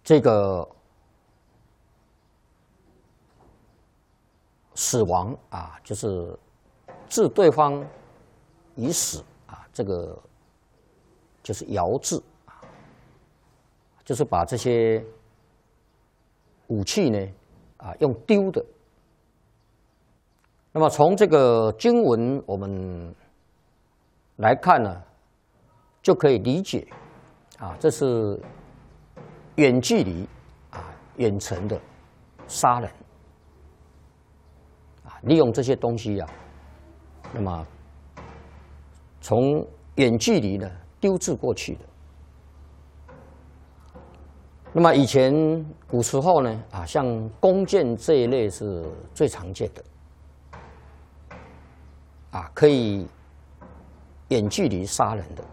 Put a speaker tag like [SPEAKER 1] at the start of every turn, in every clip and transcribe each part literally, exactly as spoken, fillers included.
[SPEAKER 1] 这个死亡啊，就是置对方于死啊，这个就是遥制啊，就是把这些武器呢啊用丢的。那么从这个经文我们来看呢，就可以理解啊，这是远距离啊远程的杀人啊，利用这些东西啊，那么从远距离呢丢掷过去的。那么以前古时候呢啊，像弓箭这一类是最常见的啊，可以远距离杀人的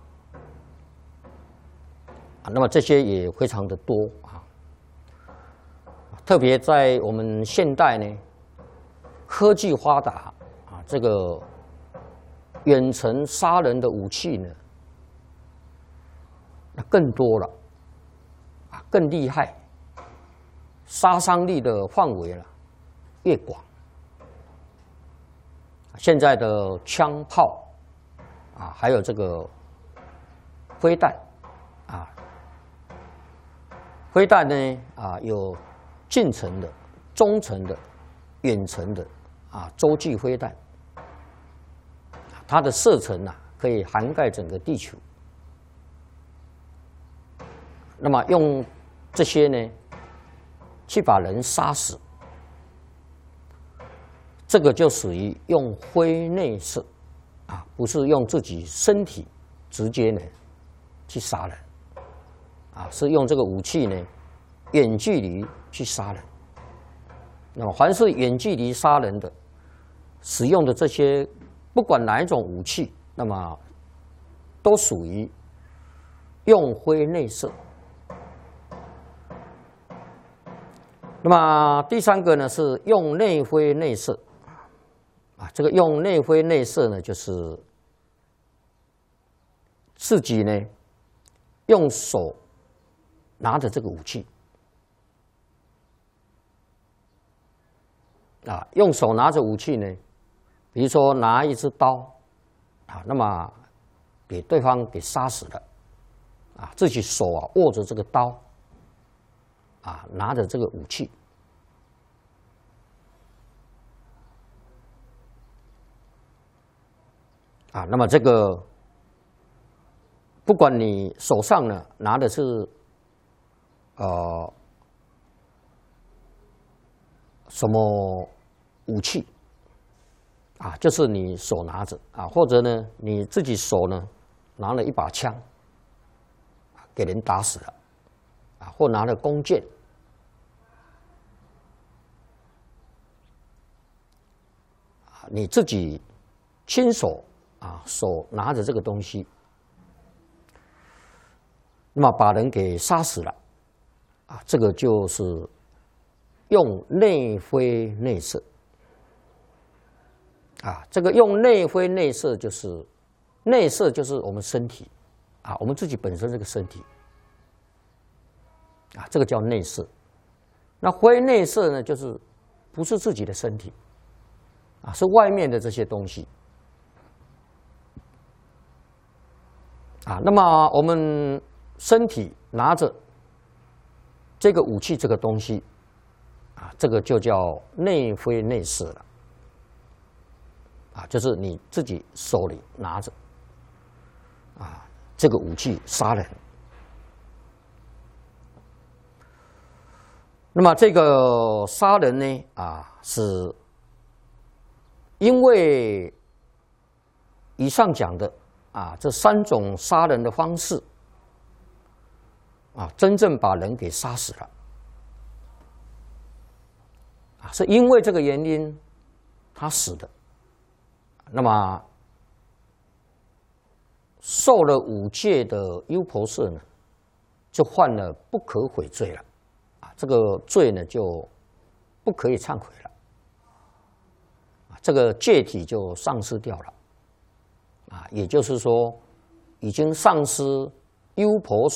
[SPEAKER 1] 啊，那么这些也非常的多啊。特别在我们现代呢，科技发达啊，这个远程杀人的武器呢，那更多了啊，更厉害，杀伤力的范围了越广。现在的枪炮啊，还有这个飞弹啊，飞弹呢啊有近程的、中程的、远程的啊洲际飞弹，它的射程啊可以涵盖整个地球。那么用这些呢去把人杀死。这个就属于用灰内射，啊，不是用自己身体直接呢去杀人，啊，是用这个武器呢远距离去杀人。那么凡是远距离杀人的，使用的这些不管哪一种武器，那么都属于用灰内射。那么第三个呢是用内灰内射。啊，这个用内灰内射呢，就是自己呢用手拿着这个武器，啊，用手拿着武器呢，比如说拿一支刀，啊，那么给对方给杀死了，啊，自己手啊握着这个刀，啊，拿着这个武器。啊，那么这个，不管你手上呢拿的是，呃，什么武器，啊，就是你手拿着啊，或者呢你自己手呢拿了一把枪，给人打死了，啊，或拿了弓箭，啊，你自己亲手。啊，手拿着这个东西，那么把人给杀死了，啊，这个就是用内灰内射。啊，这个用内灰内射就是内射就是我们身体，啊，我们自己本身这个身体，啊，这个叫内射。那灰内射呢，就是不是自己的身体，啊，是外面的这些东西。啊，那么我们身体拿着这个武器，这个东西，啊，这个就叫内灰内射了。啊，就是你自己手里拿着，啊，这个武器杀人。那么这个杀人呢，啊，是因为以上讲的。啊，这三种杀人的方式，啊，真正把人给杀死了，啊，是因为这个原因他死的。那么受了五戒的优婆塞呢，就犯了不可悔罪了，啊，这个罪呢就不可以忏悔了，啊，这个戒体就丧失掉了。啊，也就是说，已经丧失优婆塞